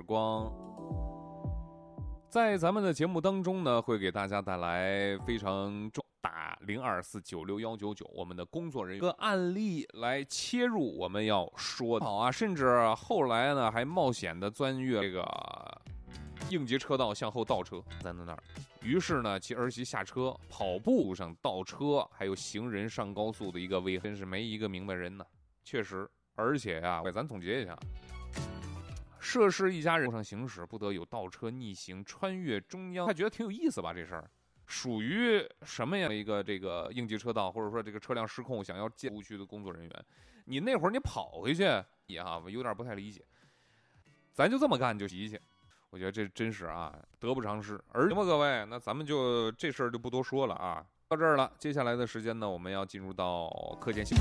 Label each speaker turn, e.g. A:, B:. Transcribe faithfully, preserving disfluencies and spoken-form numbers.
A: 光。在咱们的节目当中呢，会给大家带来非常重打零二四九六幺九九我们的工作人员一个案例来切入我们要说的好啊，甚至后来呢还冒险的钻越这个应急车道向后倒车，在那儿，于是呢其儿媳下车跑步上倒车，还有行人上高速的一个危害，真是没一个明白人呢。确实，而且呀、啊，咱总结一下。涉事一家人路上行驶，不得有倒车逆行穿越中央，他觉得挺有意思吧？这事儿属于什么样的一个这个应急车道，或者说这个车辆失控想要借误区的工作人员，你那会儿你跑回去也哈，有点不太理解。咱就这么干就急去，我觉得这真是啊，得不偿失。而行吧，各位，那咱们就这事儿就不多说了啊，到这儿了。接下来的时间呢，我们要进入到课间新。